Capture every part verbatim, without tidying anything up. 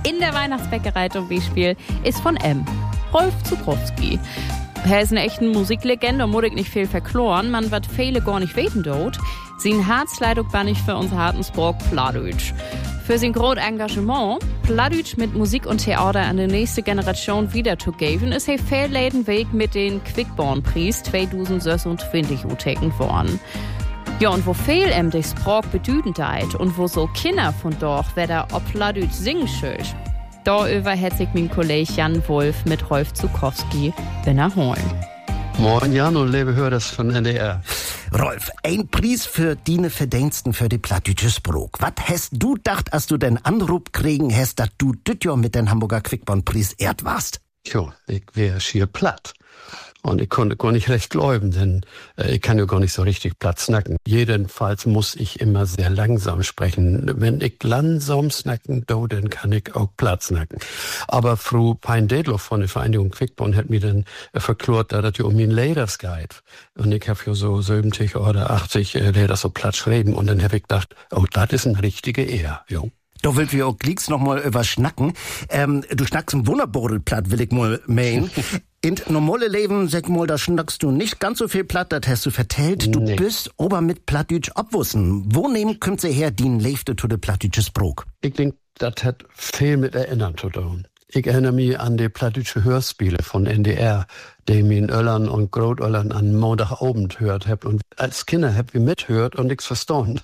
in der Weihnachtsbäckerei zum Beispiel ist von M. Rolf Zuckowski. Er ist eine echte Musiklegende, muss ich nicht viel verkloren. Man wird viele gar nicht weten dort. Sein Herzleitung war nicht für unser harten Sprach Plattdeutsch. Für sein großes Engagement, Plattdeutsch mit Musik und Theater an die nächste Generation wiederzugeben, ist er fehlleiten Weg mit den Quickborn-Preis zwanzig sechsundzwanzig utekend worden. Ja, und wo viel em die Sprach bedeutend deit und wo so Kinder von dort wieder ob Plattdeutsch singen schön. Darüber hätte sich mein Kollege Jan Wolf mit Rolf Zuckowski holen. Moin Jan und liebe Hörer von N D R. Rolf, ein Preis für deine Verdiensten für die plattdeutsche Sprach. Was hast du gedacht, als du den Anruf kriegen hast, dass du dit Jahr mit den Hamburger Quickborn-Preis ehrt warst? Jo, ich wär schier platt. Und ich konnte gar nicht recht glauben, denn äh, ich kann ja gar nicht so richtig platt snacken. Jedenfalls muss ich immer sehr langsam sprechen. Wenn ich langsam snacken do, dann kann ich auch platt snacken. Aber Frau Pein-Dedloff von der Vereinigung Quickborn hat mir dann äh, verklort, dass das ja um mein Leders geht. Und ich habe ja so siebzig oder achtzig äh, Leder so platt schreiben. Und dann habe ich gedacht, oh, das ist ein richtige Ehr, jo. Da will wir auch gleich noch mal über schnacken. Ähm, du schnackst ein Wunderbordel platt, will ich mal meinen. In normale Leben, sag mal, da schnackst du nicht ganz so viel platt, das hast du vertellt. Du nee. bist aber mit Plattdeutsch abwussen. Wo nehmen kümmt sie her, die Leifte zu der plattdeutsche Sprach? Ich denk, das hat viel mit Erinnern zu tun. Ich erinnere mich an die plattdeutsche Hörspiele von N D R, die mir in Öllern und Großöllern an Montagabend hört hab. Und als Kinder hab ich mithört und nichts verstanden.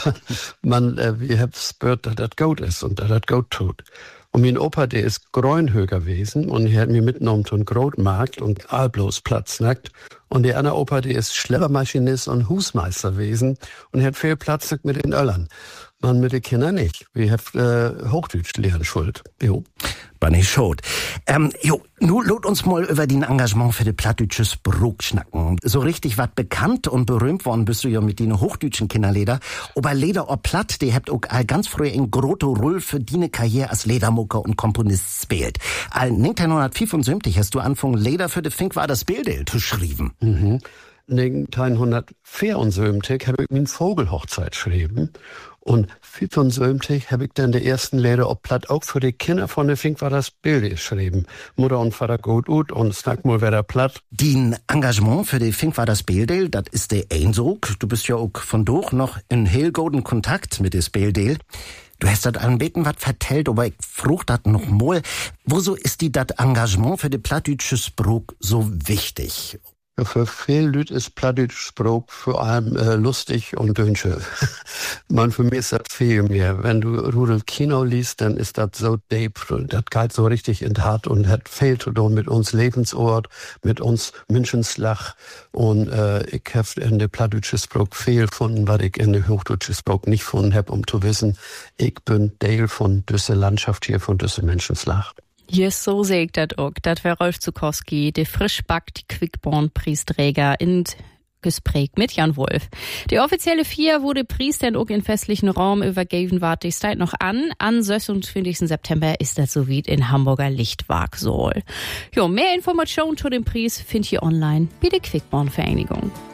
Man, äh, ich hab gehört, dass das gut ist und dass das gut tut. Und mein Opa, der ist Grünhöger gewesen und er hat mich mitgenommen zum Grotmarkt und Alblos Platz nackt. Und der andere Opa, der ist Schleppermaschinist und Husmeister gewesen und er hat viel Platz mit den Öllern. Man mit den Kindern nicht. Wir haben äh, Hochdeutsch lernen schuld. Jo. War nicht schuld. Ähm, jo, nun lot uns mal über den Engagement für die plattdeutsche Sprach schnacken. So richtig wat bekannt und berühmt worden bist du ja mit den hochdeutschen Kinderleder. Aber Leder ob Platt, die habt auch all ganz früh in grote Rolle für die Karriere als Ledermucker und Komponist spielt. All neunzehnhundertfünfundsiebzig hast du angefangen, Leder für die Fink war das Bilde zu schreiben. Mhm. neunzehnhundertvierundsiebzig habe ich min Vogelhochzeit geschrieben. Und fünfundsiebzig habe ich dann die ersten Leder ob Platt auch für die Kinder von der Fink war das Bild geschrieben. Mutter und Vater gut ut und snack mal wieder platt. Den Engagement für die Fink war das Bilde, das ist der Einsog. Du bist ja auch von durch noch in heel guten Kontakt mit des Bilde. Du hast das anbeten was vertellt, aber ich frucht dat noch mal. Wieso ist die dat Engagement für die plattdeutsche Sprach so wichtig? Für viele Leute ist Plattdeutsch Sprach vor allem äh, lustig und Wünsche. Man, für mich ist das viel mehr. Wenn du Rudolf Kino liest, dann ist das so deep, das geht so richtig in Hart und hat viel zu tun mit uns Lebensort, mit uns Menschenslach. Und äh, ich habe in der Plattdeutsche Sprach viel gefunden, was ich in der Hochdeutsche Sprach nicht gefunden habe, um zu wissen, ich bin Teil von dieser Landschaft hier, von dieser Menschenslach. Yes, so sehe ich das auch. Das wäre Rolf Zuckowski, der frischbackt Quickborn-Preisträger in Gespräch mit Jan Wolf. Die offizielle Vier wurde Preis dann auch in festlichen Raum übergeben, warte ich seit noch an. Am sechsundzwanzigsten September ist das so wie in Hamburger Lichtwag soll. Jo, mehr Informationen zu dem Preis findet ihr online bei der Quickborn-Vereinigung.